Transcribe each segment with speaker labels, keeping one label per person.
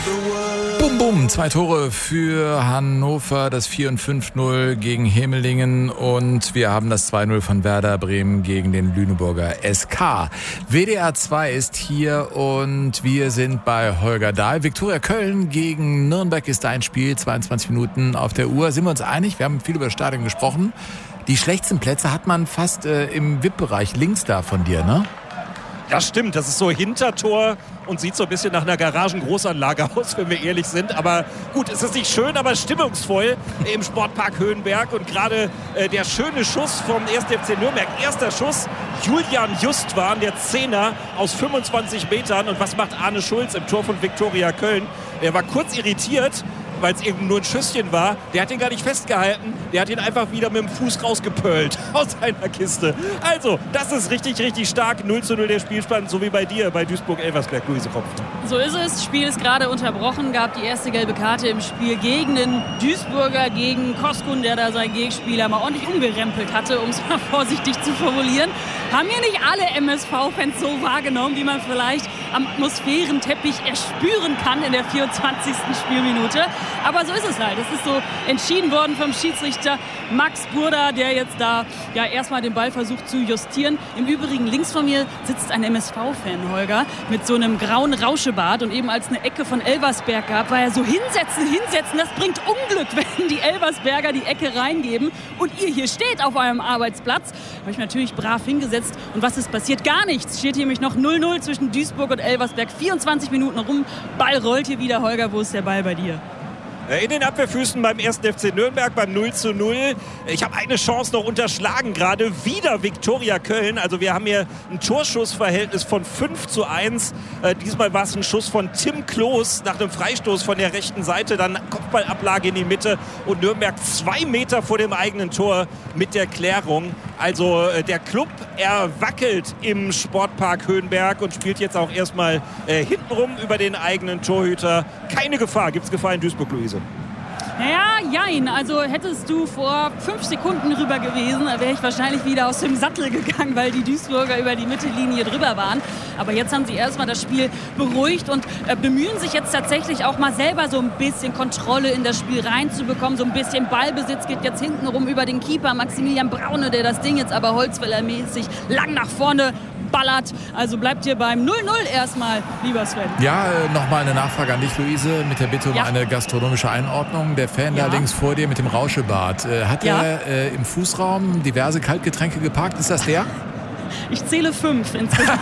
Speaker 1: Bum, bum, 2 Tore für Hannover, das 4 und 5-0 gegen Hemelingen und wir haben das 2-0 von Werder Bremen gegen den Lüneburger SK. WDR 2 ist hier und wir sind bei Holger Dahl. Viktoria Köln gegen Nürnberg ist ein Spiel, 22 Minuten auf der Uhr. Sind wir uns einig? Wir haben viel über das Stadion gesprochen. Die schlechtesten Plätze hat man fast im VIP-Bereich links da von dir, ne?
Speaker 2: Das stimmt, das ist so Hintertor und sieht so ein bisschen nach einer Garagengroßanlage aus, wenn wir ehrlich sind. Aber gut, es ist nicht schön, aber stimmungsvoll im Sportpark Höhenberg. Und gerade der schöne Schuss vom 1. FC Nürnberg, erster Schuss, Julian Justwan, der Zehner aus 25 Metern. Und was macht Arne Schulz im Tor von Viktoria Köln? Er war kurz irritiert, weil es eben nur ein Schüsschen war. Der hat ihn gar nicht festgehalten. Der hat ihn einfach wieder mit dem Fuß rausgepölt aus einer Kiste. Also, das ist richtig, richtig stark. 0:0 der Spielstand, so wie bei dir, bei Duisburg-Elversberg, Luise Kropf.
Speaker 3: So ist es. Das Spiel ist gerade unterbrochen. Gab die erste gelbe Karte im Spiel gegen den Duisburger, gegen Koskun, der da seinen Gegenspieler mal ordentlich umgerempelt hatte, um es mal vorsichtig zu formulieren. Haben hier nicht alle MSV-Fans so wahrgenommen, wie man vielleicht am Atmosphärenteppich erspüren kann in der 24. Spielminute. Aber so ist es halt. Es ist so entschieden worden vom Schiedsrichter Max Burda, der jetzt da ja erstmal den Ball versucht zu justieren. Im Übrigen links von mir sitzt ein MSV-Fan, Holger, mit so einem grauen Rauschebart. Und eben als eine Ecke von Elversberg gab, war er so hinsetzen. Das bringt Unglück, wenn die Elversberger die Ecke reingeben. Und ihr hier steht auf eurem Arbeitsplatz. Habe ich natürlich brav hingesetzt. Und was ist passiert? Gar nichts. Steht hier nämlich noch 0:0 zwischen Duisburg und Elversberg. 24 Minuten rum. Ball rollt hier wieder. Holger, wo ist der Ball bei dir?
Speaker 2: In den Abwehrfüßen beim 1. FC Nürnberg beim 0:0. Ich habe eine Chance noch unterschlagen gerade. Wieder Viktoria Köln. Also wir haben hier ein Torschussverhältnis von 5:1. Diesmal war es ein Schuss von Tim Kloß nach einem Freistoß von der rechten Seite. Dann Kopfballablage in die Mitte und Nürnberg 2 Meter vor dem eigenen Tor mit der Klärung. Also der Club, er wackelt im Sportpark Höhenberg und spielt jetzt auch erstmal hintenrum über den eigenen Torhüter. Keine Gefahr. Gibt es Gefahr in Duisburg, Luise?
Speaker 3: Naja, jein. Also hättest du vor 5 Sekunden rüber gewesen, da wäre ich wahrscheinlich wieder aus dem Sattel gegangen, weil die Duisburger über die Mittellinie drüber waren. Aber jetzt haben sie erstmal das Spiel beruhigt und bemühen sich jetzt tatsächlich auch mal selber so ein bisschen Kontrolle in das Spiel reinzubekommen. So ein bisschen Ballbesitz geht jetzt hintenrum über den Keeper Maximilian Braune, der das Ding jetzt aber Holzfäller-mäßig lang nach vorne ballert. Also bleibt hier beim 0:0 erstmal, lieber Sven.
Speaker 1: Ja, nochmal eine Nachfrage an dich, Luise, mit der Bitte um eine gastronomische Einordnung. Der Fan da links vor dir mit dem Rauschebart, hat er im Fußraum diverse Kaltgetränke geparkt? Ist das der?
Speaker 3: Ich zähle 5 insgesamt.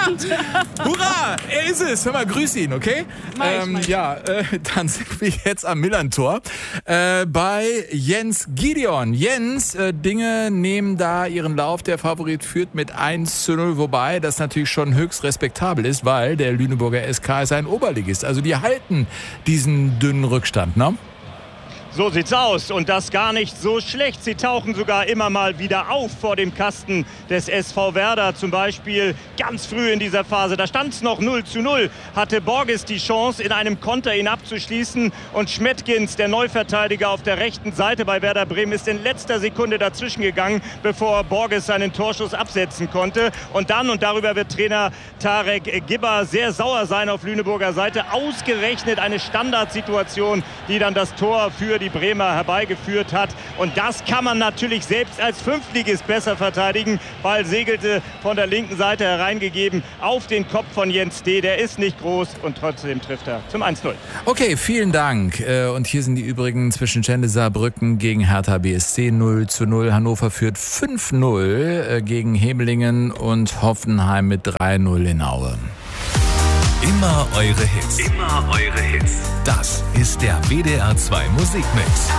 Speaker 1: Ja! Hurra! Er ist es! Hör mal, grüß ihn, okay? Dann sind wir jetzt am Millern-Tor bei Jens Gideon. Jens, Dinge nehmen da ihren Lauf. Der Favorit führt mit 1:0, wobei das natürlich schon höchst respektabel ist, weil der Lüneburger SK ist ein Oberligist. Also die halten diesen dünnen Rückstand, ne?
Speaker 4: So sieht's aus und das gar nicht so schlecht. Sie tauchen sogar immer mal wieder auf vor dem Kasten des SV Werder. Zum Beispiel ganz früh in dieser Phase, da stand es noch 0:0, hatte Borges die Chance, in einem Konter ihn abzuschließen. Und Schmettgens, der Neuverteidiger auf der rechten Seite bei Werder Bremen, ist in letzter Sekunde dazwischen gegangen, bevor Borges seinen Torschuss absetzen konnte. Und dann, und darüber wird Trainer Tarek Gibber sehr sauer sein auf Lüneburger Seite, ausgerechnet eine Standardsituation, die dann das Tor für die Bremer herbeigeführt hat. Und das kann man natürlich selbst als Fünftligist besser verteidigen. Ball segelte von der linken Seite hereingegeben auf den Kopf von Jens D. Der ist nicht groß und trotzdem trifft er zum 1:0.
Speaker 1: Okay, vielen Dank. Und hier sind die übrigen zwischen Schende Saarbrücken gegen Hertha BSC 0:0. Hannover führt 5:0 gegen Hemelingen und Hoffenheim mit 3:0 in Aue.
Speaker 5: Immer eure Hits. Immer eure Hits. Das ist der WDR 2 Musikmix.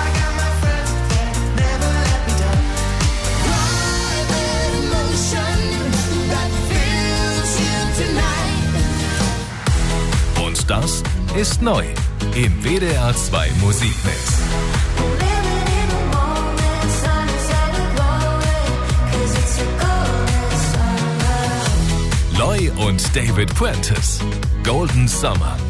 Speaker 5: Und das ist neu im WDR 2 Musikmix. Loy und David Puentes. Golden Summer.